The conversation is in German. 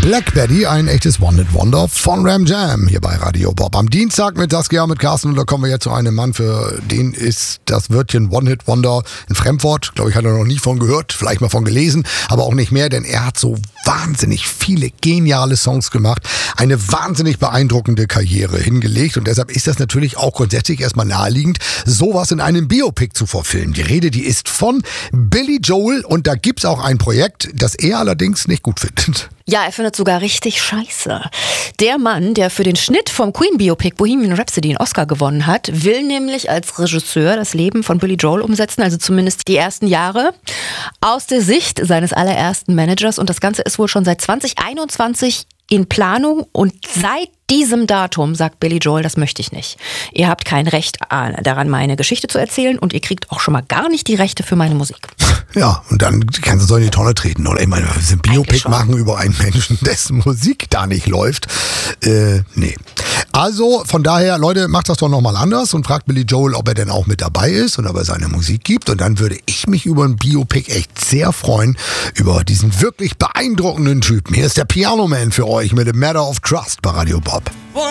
Black Betty, ein echtes One-Hit-Wonder von Ram Jam hier bei Radio Bob. Am Dienstag mit Saskia, mit Carsten, und da kommen wir jetzt zu einem Mann, für den ist das Wörtchen One-Hit-Wonder ein Fremdwort. Glaube ich, hat er noch nie von gehört, vielleicht mal von gelesen, aber auch nicht mehr, denn er hat so wahnsinnig viele geniale Songs gemacht, eine wahnsinnig beeindruckende Karriere hingelegt, und deshalb ist das natürlich auch grundsätzlich erstmal naheliegend, sowas in einem Biopic zu verfilmen. Die Rede, die ist von Billy Joel, und da gibt's auch ein Projekt, das er allerdings nicht gut findet. Ja, er findet sogar richtig scheiße. Der Mann, der für den Schnitt vom Queen-Biopic Bohemian Rhapsody einen Oscar gewonnen hat, will nämlich als Regisseur das Leben von Billy Joel umsetzen, also zumindest die ersten Jahre, aus der Sicht seines allerersten Managers. Und das Ganze ist wohl schon seit 2021 in Planung, und seit diesem Datum sagt Billy Joel, das möchte ich nicht. Ihr habt kein Recht daran, meine Geschichte zu erzählen, und ihr kriegt auch schon mal gar nicht die Rechte für meine Musik. Ja, und dann kannst du so in die Tonne treten. Oder ich meine, wir sind Biopic machen über einen Menschen, dessen Musik da nicht läuft. Nee. Also von daher, Leute, macht das doch nochmal anders und fragt Billy Joel, ob er denn auch mit dabei ist und ob er seine Musik gibt. Und dann würde ich mich über ein Biopic echt sehr freuen, über diesen wirklich beeindruckenden Typen. Hier ist der Piano Man für euch mit A Matter of Trust bei Radio Bob.